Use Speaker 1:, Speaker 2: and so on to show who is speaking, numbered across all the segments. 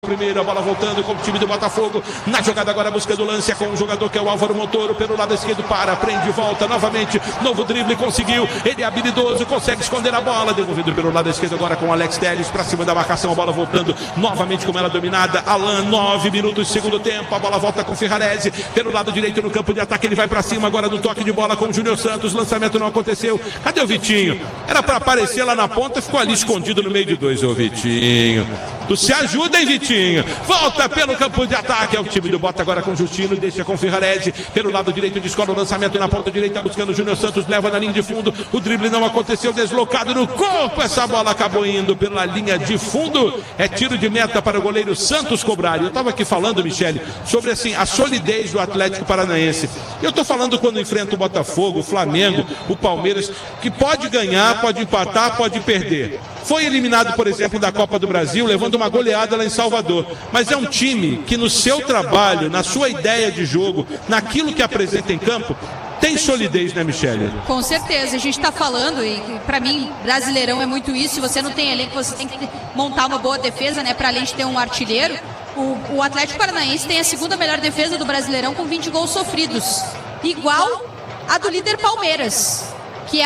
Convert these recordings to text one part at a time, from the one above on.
Speaker 1: Primeiro, a bola voltando com o time do Botafogo. Na jogada agora, buscando o lance, é com o jogador que é o Álvaro Montoro. Pelo lado esquerdo, prende, volta novamente. Novo drible, conseguiu. Ele é habilidoso, consegue esconder a bola. Devolvido pelo lado esquerdo agora com o Alex Telles. Pra cima da marcação, a bola voltando novamente com ela dominada. Alan, 9 minutos, segundo tempo. A bola volta com o Ferrarese. Pelo lado direito no campo de ataque, ele vai pra cima agora no toque de bola com o Júnior Santos. Lançamento não aconteceu. Cadê o Vitinho? Era pra aparecer lá na ponta, ficou ali escondido no meio de dois. Ô Vitinho, tu se ajuda, hein, Vitinho? Volta pelo campo de ataque. É o time do Bota agora com o Justino. Deixa com o Ferrarese. Pelo lado direito, descola o lançamento na ponta direita, buscando o Júnior Santos. Leva na linha de fundo. O drible não aconteceu. Deslocado no corpo. Essa bola acabou indo pela linha de fundo. É tiro de meta para o goleiro Santos cobrar. Eu estava aqui falando, Michele, sobre assim, a solidez do Atlético Paranaense. Eu estou falando quando enfrenta o Botafogo, o Flamengo, o Palmeiras, que pode ganhar, pode empatar, pode perder. Foi eliminado, por exemplo, da Copa do Brasil, levando uma goleada lá em Salvador. Mas é um time que no seu trabalho, na sua ideia de jogo, naquilo que apresenta em campo, tem solidez, né, Michele?
Speaker 2: Com certeza. A gente está falando, e para mim, Brasileirão é muito isso. Se você não tem elenco, você tem que montar uma boa defesa, né, para além de ter um artilheiro. O Atlético Paranaense tem a segunda melhor defesa do Brasileirão com 20 gols sofridos. Igual a do líder Palmeiras, que é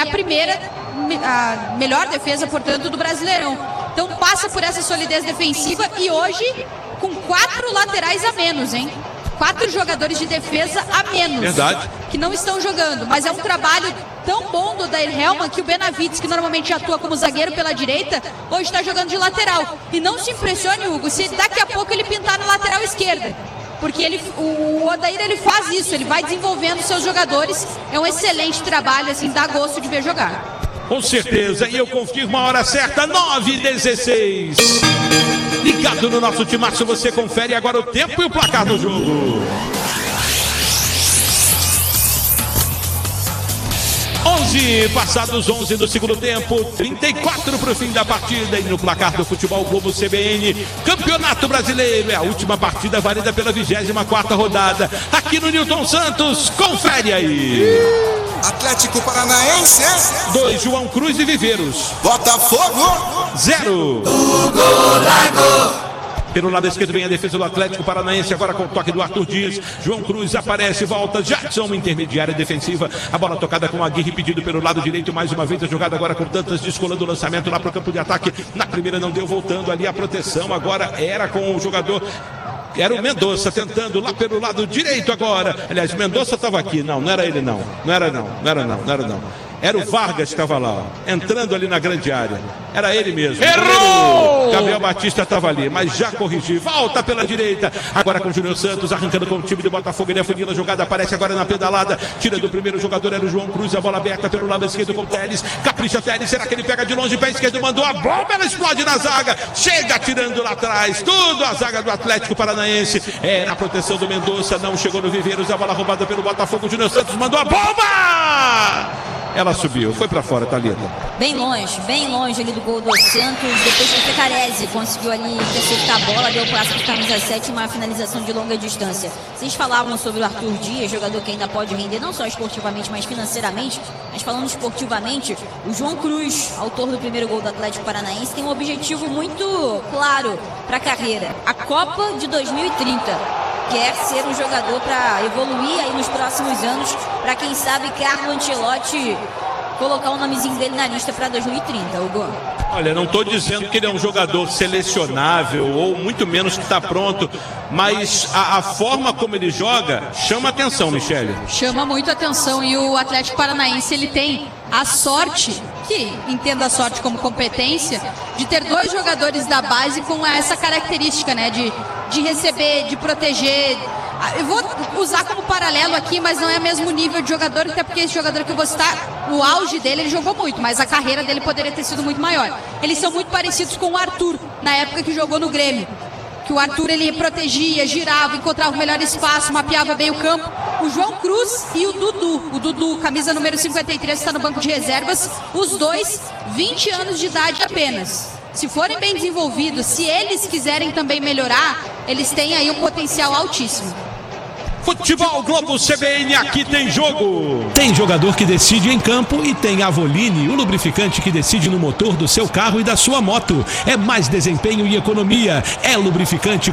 Speaker 2: a melhor defesa, portanto, do Brasileirão. Então passa por essa solidez defensiva e hoje com 4 laterais a menos, hein? 4 jogadores de defesa a menos.
Speaker 1: Verdade.
Speaker 2: Que não estão jogando, mas é um trabalho tão bom do Dair Helman que o Benavides, que normalmente atua como zagueiro pela direita, hoje está jogando de lateral. E não se impressione, Hugo, se daqui a pouco ele pintar na lateral esquerda. Porque o Odair ele faz isso, ele vai desenvolvendo seus jogadores. É um excelente trabalho, assim, dá gosto de ver jogar.
Speaker 1: Com certeza, e eu confirmo a hora certa, 9h16. Ligado no nosso timaço, você confere agora o tempo e o placar do jogo. 11, passados 11 do segundo tempo, 34 para o fim da partida. E no placar do Futebol Globo CBN, Campeonato Brasileiro, é a última partida válida pela 24ª rodada. Aqui no Newton Santos, confere aí.
Speaker 3: Atlético Paranaense
Speaker 1: 2, João Cruz e Viveiros.
Speaker 3: Botafogo
Speaker 1: 0. Pelo lado esquerdo vem a defesa do Atlético Paranaense, agora com o toque do Arthur Dias. João Cruz aparece, volta, Jackson, intermediária defensiva. A bola tocada com a Aguirre, pedido pelo lado direito. Mais uma vez a jogada agora com Dantas, descolando o lançamento lá para o campo de ataque. Na primeira não deu, voltando ali a proteção. Agora era com o jogador... Era o Mendonça tentando lá pelo lado direito agora. Aliás, Mendonça estava aqui. Não era ele não. Não era não. Era o Vargas que estava lá, ó, entrando ali na grande área. Era ele mesmo. Errou! Gabriel Batista estava ali, mas já corrigiu. Volta pela direita. Agora com o Júnior Santos, arrancando com o time do Botafogo. Ele afunila a jogada, aparece agora na pedalada. Tira do primeiro jogador, era o João Cruz. A bola aberta pelo lado esquerdo com o Telles. Capricha Telles, será que ele pega de longe? Pé esquerdo, mandou a bomba, ela explode na zaga. Chega tirando lá atrás. Tudo a zaga do Atlético Paranaense. É na proteção do Mendonça, não chegou no Viveiros. A bola roubada pelo Botafogo. O Júnior Santos mandou a bomba! Ela subiu, foi pra fora, Thalita.
Speaker 4: Bem longe ali do gol do Santos. Depois que o Ferrarese conseguiu ali interceptar a bola, deu o passe para camisa 7, uma finalização de longa distância. Vocês falavam sobre o Arthur Dias, jogador que ainda pode render não só esportivamente, mas financeiramente. Mas falando esportivamente, o João Cruz, autor do primeiro gol do Atlético Paranaense, tem um objetivo muito claro para a carreira: a Copa de 2030. Quer ser um jogador para evoluir aí nos próximos anos, para quem sabe Carlo Ancelotti colocar o nomezinho dele na lista para 2030, Hugo.
Speaker 1: Olha, não estou dizendo que ele é um jogador selecionável ou muito menos que está pronto, mas a forma como ele joga chama atenção, Michele.
Speaker 2: Chama muito atenção, e o Atlético Paranaense ele tem a sorte, que entenda a sorte como competência, de ter 2 jogadores da base com essa característica, né, de receber, de proteger. Eu vou usar como paralelo aqui, mas não é o mesmo nível de jogador, até porque esse jogador que eu vou citar, o auge dele, ele jogou muito, mas a carreira dele poderia ter sido muito maior. Eles são muito parecidos com o Arthur, na época que jogou no Grêmio. Que o Arthur, ele protegia, girava, encontrava o melhor espaço, mapeava bem o campo. O João Cruz e o Dudu, camisa número 53, está no banco de reservas. Os dois, 20 anos de idade apenas. Se forem bem desenvolvidos, se eles quiserem também melhorar, eles têm aí um potencial altíssimo.
Speaker 1: Futebol Globo CBN, aqui tem jogo.
Speaker 5: Tem jogador que decide em campo e tem Avoline, o lubrificante que decide no motor do seu carro e da sua moto. É mais desempenho e economia. É lubrificante